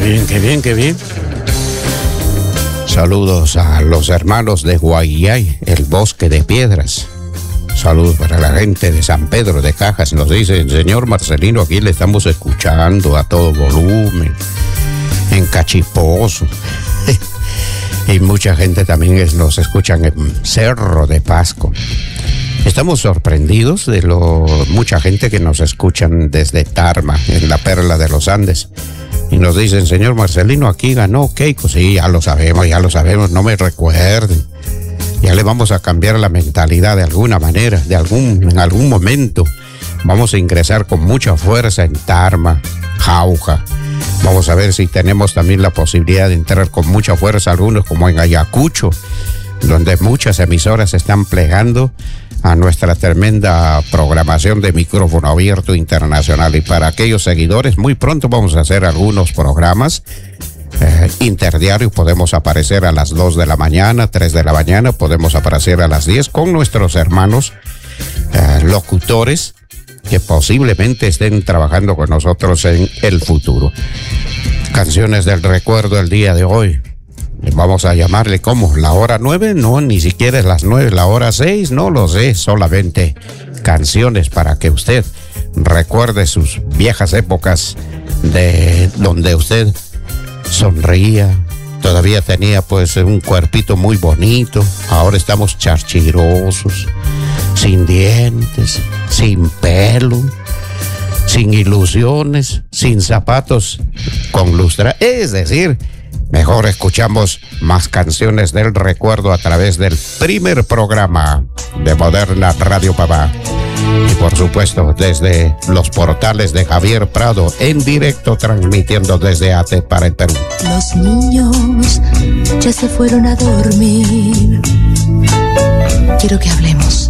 bien, qué bien, qué bien. Saludos a los hermanos de Guayay, el Bosque de Piedras. Saludos para la gente de San Pedro de Cajas. Nos dice, señor Marcelino, aquí le estamos escuchando a todo volumen, en Cachiposo. Y mucha gente también nos escuchan en Cerro de Pasco. Estamos sorprendidos de mucha gente que nos escuchan desde Tarma, en la Perla de los Andes. Y nos dicen, señor Marcelino, aquí ganó Keiko. Sí, ya lo sabemos, no me recuerden. Ya le vamos a cambiar la mentalidad de alguna manera, en algún momento. Vamos a ingresar con mucha fuerza en Tarma, Jauja. Vamos a ver si tenemos también la posibilidad de entrar con mucha fuerza, algunos como en Ayacucho, donde muchas emisoras están plegando a nuestra tremenda programación de micrófono abierto internacional. Y para aquellos seguidores, muy pronto vamos a hacer algunos programas interdiarios. Podemos aparecer a las 2 de la mañana, 3 de la mañana, podemos aparecer a las 10 con nuestros hermanos locutores que posiblemente estén trabajando con nosotros en el futuro. Canciones del recuerdo el día de hoy. Vamos a llamarle como la hora 9, no, ni siquiera es las 9, la hora 6, no lo sé, solamente canciones para que usted recuerde sus viejas épocas de donde usted sonreía, todavía tenía pues un cuerpito muy bonito, ahora estamos charchirosos, sin dientes, sin pelo, sin ilusiones, sin zapatos con lustre, es decir, mejor escuchamos más canciones del recuerdo a través del primer programa de Moderna Radio Papá. Y por supuesto desde los portales de Javier Prado en directo, transmitiendo desde ATE para el Perú. Los niños ya se fueron a dormir. Quiero que hablemos.